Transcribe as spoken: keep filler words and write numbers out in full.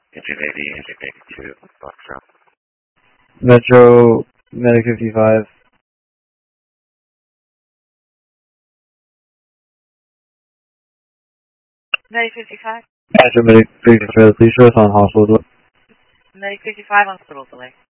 Engine eighty, engine eighty-two, Foxtrot. Metro, Medic fifty-five. Medic fifty-five? Metro, Medic fifty-five, please show us on hospital. Medic fifty-five on hospital delay.